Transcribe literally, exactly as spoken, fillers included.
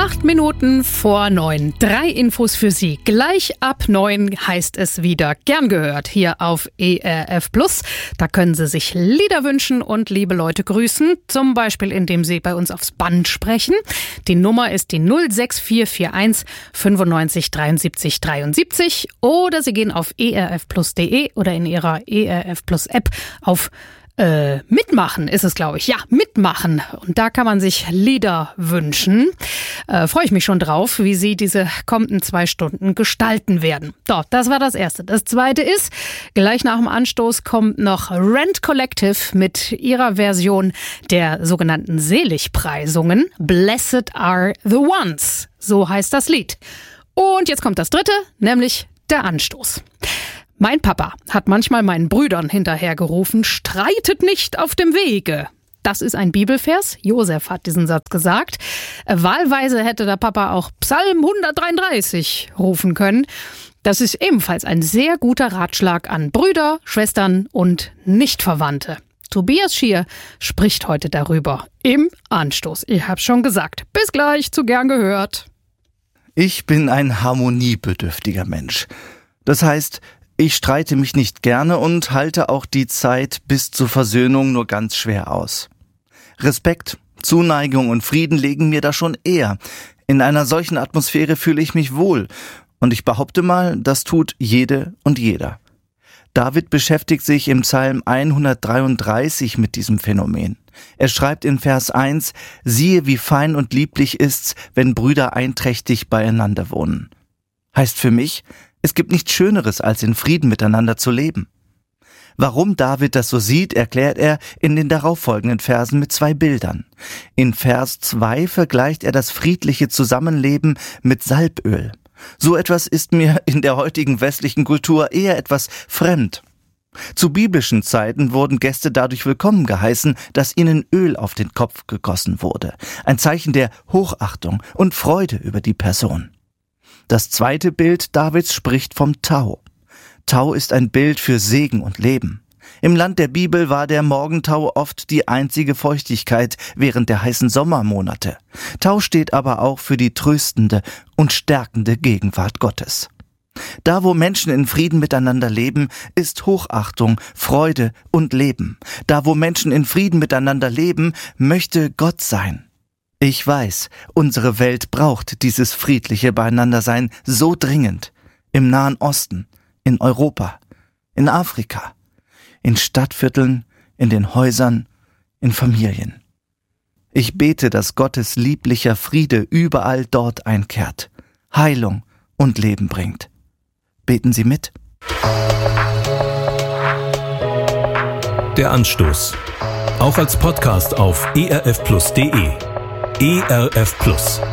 Acht Minuten vor neun. Drei Infos für Sie. Gleich ab neun heißt es wieder gern gehört hier auf E R F Plus. Da können Sie sich Lieder wünschen und liebe Leute grüßen. Zum Beispiel, indem Sie bei uns aufs Band sprechen. Die Nummer ist die null sechs vier vier eins fünfundneunzig dreiundsiebzig dreiundsiebzig. Oder Sie gehen auf e r f plus punkt de oder in Ihrer E R F Plus App auf Äh, mitmachen ist es, glaube ich. Ja, mitmachen. Und da kann man sich Lieder wünschen. Äh, freue ich mich schon drauf, wie Sie diese kommenden zwei Stunden gestalten werden. So, das war das Erste. Das Zweite ist, gleich nach dem Anstoß kommt noch Rent Collective mit ihrer Version der sogenannten Seligpreisungen. Blessed are the ones. So heißt das Lied. Und jetzt kommt das Dritte, nämlich der Anstoß. Mein Papa hat manchmal meinen Brüdern hinterhergerufen, streitet nicht auf dem Wege. Das ist ein Bibelvers. Josef hat diesen Satz gesagt. Wahlweise hätte der Papa auch Psalm hundertdreiunddreißig rufen können. Das ist ebenfalls ein sehr guter Ratschlag an Brüder, Schwestern und Nichtverwandte. Tobias Schier spricht heute darüber im Anstoß. Ich hab's schon gesagt. Bis gleich, zu gern gehört. Ich bin ein harmoniebedürftiger Mensch. Das heißt, ich streite mich nicht gerne und halte auch die Zeit bis zur Versöhnung nur ganz schwer aus. Respekt, Zuneigung und Frieden liegen mir da schon eher. In einer solchen Atmosphäre fühle ich mich wohl. Und ich behaupte mal, das tut jede und jeder. David beschäftigt sich im Psalm hundertdreiunddreißig mit diesem Phänomen. Er schreibt in Vers eins, siehe, wie fein und lieblich ist's, wenn Brüder einträchtig beieinander wohnen. Heißt für mich, es gibt nichts Schöneres, als in Frieden miteinander zu leben. Warum David das so sieht, erklärt er in den darauffolgenden Versen mit zwei Bildern. In Vers zwei vergleicht er das friedliche Zusammenleben mit Salböl. So etwas ist mir in der heutigen westlichen Kultur eher etwas fremd. Zu biblischen Zeiten wurden Gäste dadurch willkommen geheißen, dass ihnen Öl auf den Kopf gegossen wurde. Ein Zeichen der Hochachtung und Freude über die Person. Das zweite Bild Davids spricht vom Tau. Tau ist ein Bild für Segen und Leben. Im Land der Bibel war der Morgentau oft die einzige Feuchtigkeit während der heißen Sommermonate. Tau steht aber auch für die tröstende und stärkende Gegenwart Gottes. Da, wo Menschen in Frieden miteinander leben, ist Hochachtung, Freude und Leben. Da, wo Menschen in Frieden miteinander leben, möchte Gott sein. Ich weiß, unsere Welt braucht dieses friedliche Beieinandersein so dringend. Im Nahen Osten, in Europa, in Afrika, in Stadtvierteln, in den Häusern, in Familien. Ich bete, dass Gottes lieblicher Friede überall dort einkehrt, Heilung und Leben bringt. Beten Sie mit. Der Anstoß. Auch als Podcast auf e r f plus punkt de. E R F Plus.